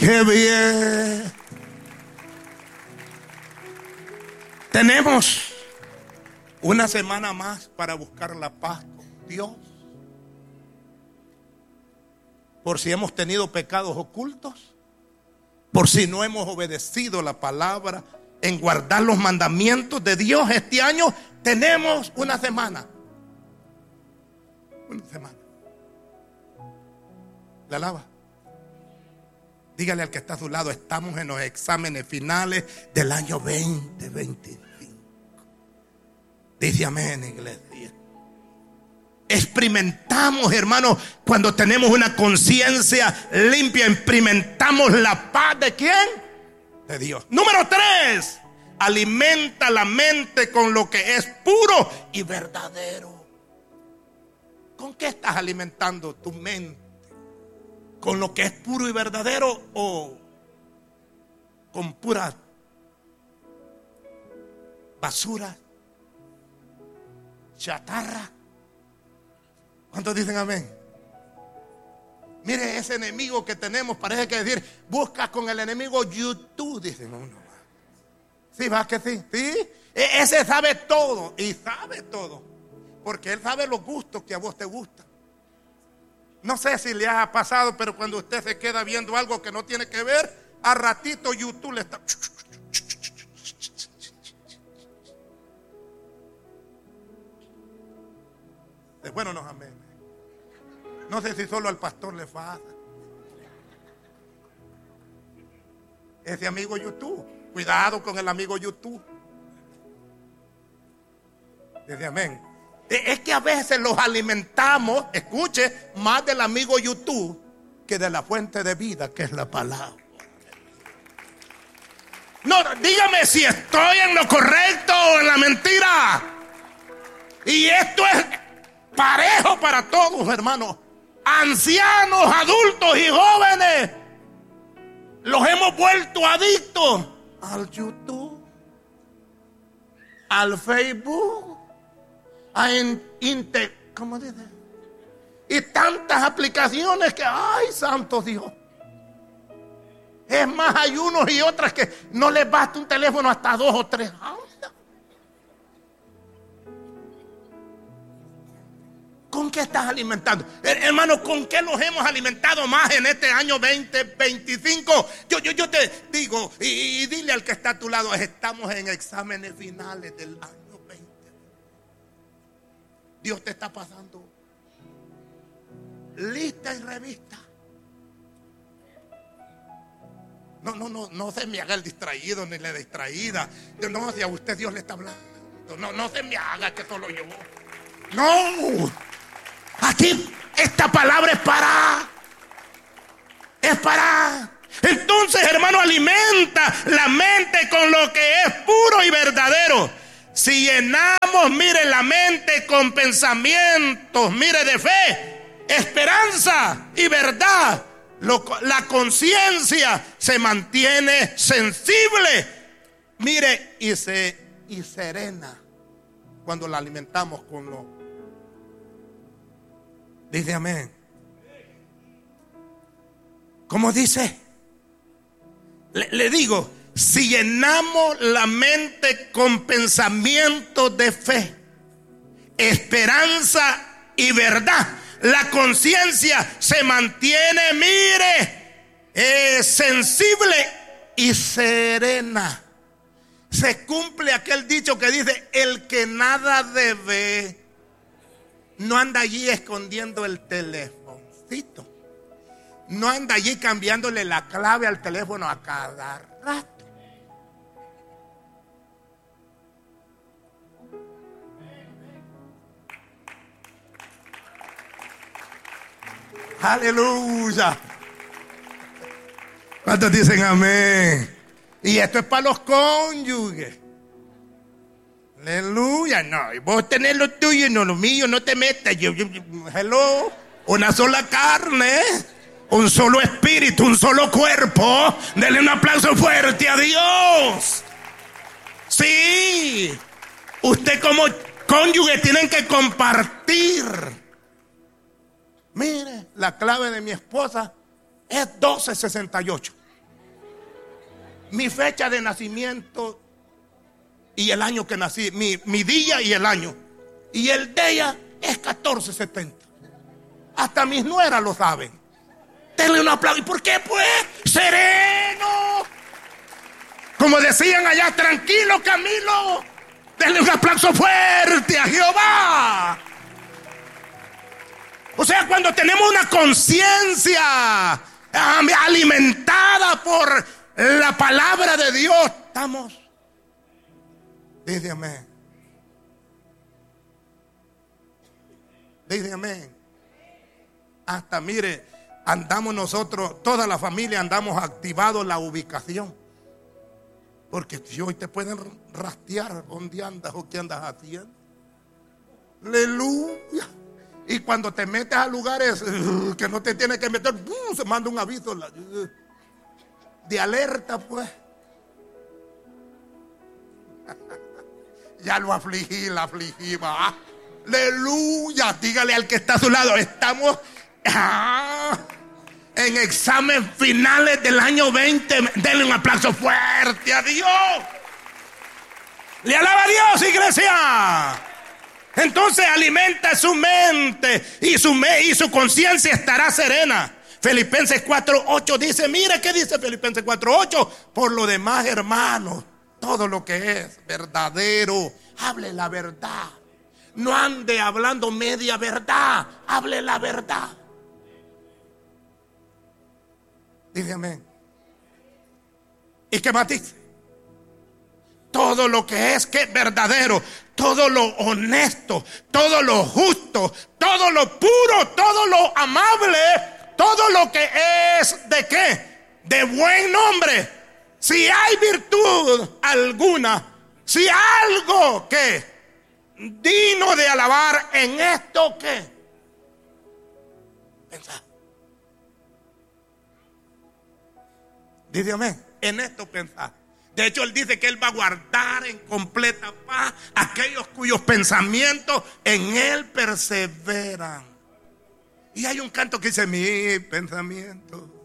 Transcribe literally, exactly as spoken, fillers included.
¡Qué bien! Tenemos una semana más para buscar la paz con Dios. Por si hemos tenido pecados ocultos, por si no hemos obedecido la palabra en guardar los mandamientos de Dios. Este año tenemos una semana. Una semana. ¿La alaba? Dígale al que está a su lado, estamos en los exámenes finales del año veinte veinticinco. Dice amén, iglesia. Experimentamos, hermanos, cuando tenemos una conciencia limpia, experimentamos la paz de ¿quién? De Dios. Número tres, alimenta la mente con lo que es puro y verdadero. ¿Con qué estás alimentando tu mente? ¿Con lo que es puro y verdadero o con pura basura, chatarra? ¿Cuántos dicen amén? Mire, ese enemigo que tenemos, parece que decir, busca con el enemigo YouTube, dicen uno. Sí, va que sí, sí. Ese sabe todo y sabe todo, porque él sabe los gustos que a vos te gustan. No sé si le ha pasado, pero cuando usted se queda viendo algo que no tiene que ver, a ratito YouTube le está... Bueno, no, amén. No sé si solo al pastor le pasa. Ese amigo YouTube, cuidado con el amigo YouTube. Dice amén. Es que a veces los alimentamos, escuche, más del amigo YouTube que de la fuente de vida, que es la palabra. No, dígame si estoy en lo correcto o en la mentira. Y esto es parejo para todos, hermanos. Ancianos, adultos y jóvenes. Los hemos vuelto adictos al YouTube, al Facebook, a Inte, ¿cómo dice? Y tantas aplicaciones que, ay, santo Dios. Es más, hay unos y otras que no les basta un teléfono, hasta dos o tres. ¿Con qué estás alimentando? Hermano, ¿con qué los hemos alimentado más en este año veinte veinticinco? Yo, yo, yo te digo, y, y dile al que está a tu lado, estamos en exámenes finales del año. Dios te está pasando lista y revista. No, no, no, no se me haga el distraído ni la distraída. No, si a usted Dios le está hablando. No, no se me haga que solo yo. No. Aquí esta palabra es para. Es para. Entonces, hermano, alimenta la mente con lo que es puro y verdadero. Si llenamos, mire, la mente con pensamientos, mire, de fe, esperanza y verdad, lo, la conciencia se mantiene sensible, mire, y se y serena cuando la alimentamos con lo. Dice amén. ¿Cómo dice? Le, le digo, si llenamos la mente con pensamientos de fe, esperanza y verdad, la conciencia se mantiene, mire, eh, sensible y serena. Se cumple aquel dicho que dice, el que nada debe, no anda allí escondiendo el teléfono, no anda allí cambiándole la clave al teléfono a cada rato. Aleluya. ¿Cuántos dicen amén? Y esto es para los cónyuges. Aleluya. No, y vos tenés lo tuyo y no lo mío, no te metas. Yo, yo, hello. Una sola carne, un solo espíritu, un solo cuerpo. Denle un aplauso fuerte a Dios. Sí. Usted como cónyuge tienen que compartir. Mire, la clave de mi esposa es doce sesenta y ocho. mi fecha de nacimiento y el año que nací, mi, mi día y el año. Y el de ella es catorce setenta. Hasta mis nueras lo saben. Denle un aplauso. ¿Y por qué pues? Sereno. Como decían allá, tranquilo Camilo. Denle un aplauso fuerte a Jehová. O sea, cuando tenemos una conciencia alimentada por la palabra de Dios, estamos. Dice amén. Dice amén. Hasta mire, andamos nosotros, toda la familia andamos activados la ubicación. Porque si hoy te pueden rastrear dónde andas o qué andas haciendo. Aleluya. Y cuando te metes a lugares uh, que no te tienes que meter, uh, se manda un aviso uh, de alerta, pues. Ya lo afligí, la afligí, va. Aleluya. Dígale al que está a su lado, estamos ah, en examen finales del año veinte. Denle un aplauso fuerte a Dios. Le alaba a Dios, iglesia. Entonces alimenta su mente y su, me- y su conciencia estará serena. Filipenses cuatro ocho dice, mire qué dice Filipenses cuatro ocho. Por lo demás, hermanos, todo lo que es verdadero, hable la verdad. No ande hablando media verdad, hable la verdad. Dice amén. ¿Y qué más dice? Todo lo que es que verdadero, todo lo honesto, todo lo justo, todo lo puro, todo lo amable, todo lo que es de qué, de buen nombre. Si hay virtud alguna, si algo que digno de alabar, en esto que pensar. Dice amén, en esto pensar. De hecho, él dice que él va a guardar en completa paz aquellos cuyos pensamientos en él perseveran. Y hay un canto que dice, mi pensamiento